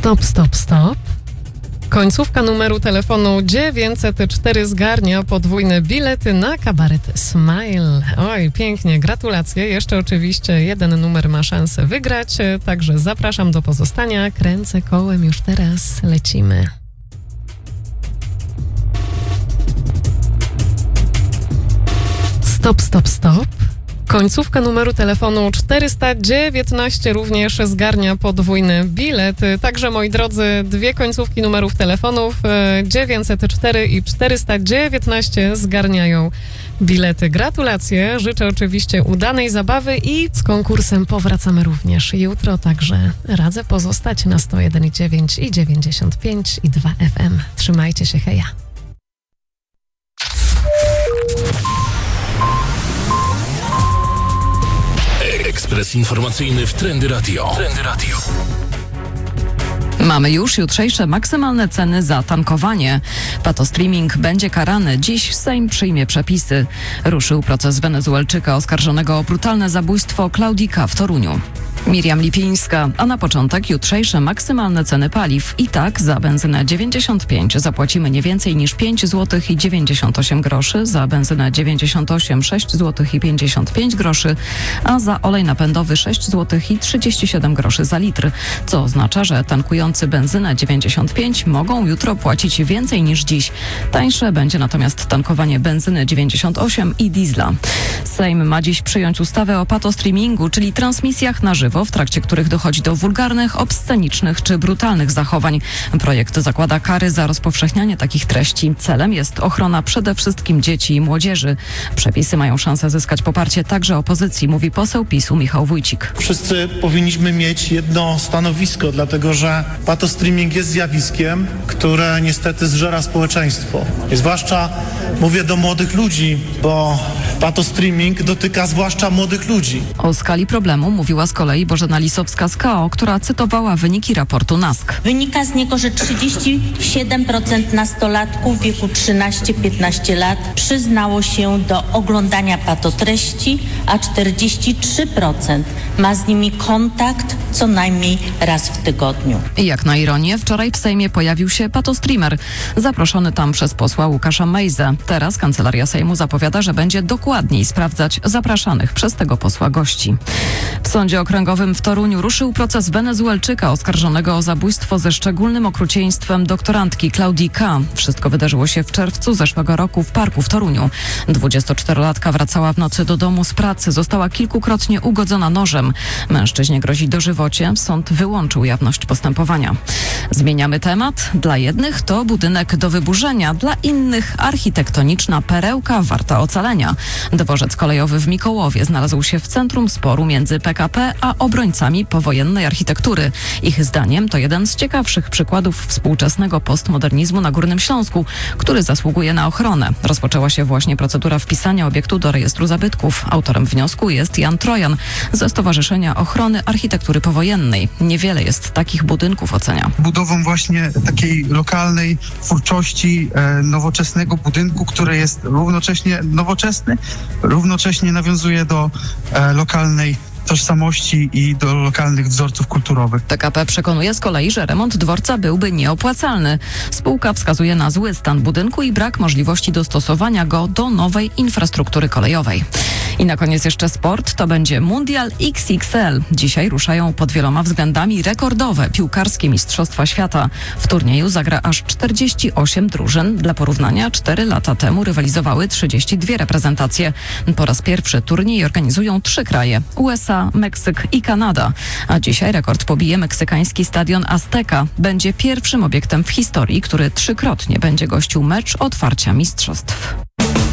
Stop. Końcówka numeru telefonu 904 zgarnia podwójne bilety na kabaret Smile. Oj, pięknie, gratulacje. Jeszcze oczywiście jeden numer ma szansę wygrać, także zapraszam do pozostania. Kręcę kołem, już teraz lecimy. Stop. Końcówka numeru telefonu 419 również zgarnia podwójny bilet. Także, moi drodzy, dwie końcówki numerów telefonów 904 i 419 zgarniają bilety. Gratulacje, życzę oczywiście udanej zabawy i z konkursem powracamy również jutro, także radzę pozostać na 101,9 i 95 i 2 FM. Trzymajcie się, heja. Ekspres informacyjny w Trendy Radio. Mamy już jutrzejsze maksymalne ceny za tankowanie. Patostreaming będzie karany. Dziś Sejm przyjmie przepisy. Ruszył proces Wenezuelczyka oskarżonego o brutalne zabójstwo Klaudii K. w Toruniu. Miriam Lipińska, a na początek jutrzejsze maksymalne ceny paliw. I tak za benzynę 95 zapłacimy nie więcej niż 5 zł i 98 groszy, za benzynę 98 6 zł i 55 groszy, a za olej napędowy 6 zł i 37 groszy za litr, co oznacza, że tankujący benzynę 95 mogą jutro płacić więcej niż dziś. Tańsze będzie natomiast tankowanie benzyny 98 i diesla. Sejm ma dziś przyjąć ustawę o patostreamingu, czyli transmisjach na żywo, w trakcie których dochodzi do wulgarnych, obscenicznych czy brutalnych zachowań. Projekt zakłada kary za rozpowszechnianie takich treści. Celem jest ochrona przede wszystkim dzieci i młodzieży. Przepisy mają szansę zyskać poparcie także opozycji, mówi poseł PiS-u Michał Wójcik. Wszyscy powinniśmy mieć jedno stanowisko, dlatego że patostreaming jest zjawiskiem, które niestety zżera społeczeństwo. I zwłaszcza mówię do młodych ludzi, bo patostreaming dotyka zwłaszcza młodych ludzi. O skali problemu mówiła z kolei Bożena Lisowska z KO, która cytowała wyniki raportu NASK. Wynika z niego, że 37% nastolatków w wieku 13-15 lat przyznało się do oglądania patotreści, a 43% ma z nimi kontakt co najmniej raz w tygodniu. I jak na ironię, wczoraj w Sejmie pojawił się patostreamer, zaproszony tam przez posła Łukasza Mejzę. Teraz Kancelaria Sejmu zapowiada, że będzie dokładniej sprawdzać zapraszanych przez tego posła gości. W Sądzie Okręgowym w Toruniu ruszył proces Wenezuelczyka oskarżonego o zabójstwo ze szczególnym okrucieństwem doktorantki Klaudii K. Wszystko wydarzyło się w czerwcu zeszłego roku w parku w Toruniu. 24-latka wracała w nocy do domu z pracy, została kilkukrotnie ugodzona nożem. Mężczyźnie grozi dożywocie. Sąd wyłączył jawność postępowania. Zmieniamy temat. Dla jednych to budynek do wyburzenia, dla innych architektoniczna perełka warta ocalenia. Dworzec kolejowy w Mikołowie znalazł się w centrum sporu między PKP a obrońcami powojennej architektury. Ich zdaniem to jeden z ciekawszych przykładów współczesnego postmodernizmu na Górnym Śląsku, który zasługuje na ochronę. Rozpoczęła się właśnie procedura wpisania obiektu do rejestru zabytków. Autorem wniosku jest Jan Trojan ze Stowarzyszenia Ochrony Architektury Powojennej. Niewiele jest takich budynków, ocenia. Budową właśnie takiej lokalnej twórczości, nowoczesnego budynku, który jest równocześnie nowoczesny, równocześnie nawiązuje do lokalnej tożsamości i do lokalnych wzorców kulturowych. PKP przekonuje z kolei, że remont dworca byłby nieopłacalny. Spółka wskazuje na zły stan budynku i brak możliwości dostosowania go do nowej infrastruktury kolejowej. I na koniec jeszcze sport. To będzie Mundial XXL. Dzisiaj ruszają pod wieloma względami rekordowe piłkarskie Mistrzostwa Świata. W turnieju zagra aż 48 drużyn. Dla porównania 4 lata temu rywalizowały 32 reprezentacje. Po raz pierwszy turniej organizują 3 kraje: USA, Meksyk i Kanada. A dzisiaj rekord pobije meksykański stadion Azteca. Będzie pierwszym obiektem w historii, który 3-krotnie będzie gościł mecz otwarcia mistrzostw.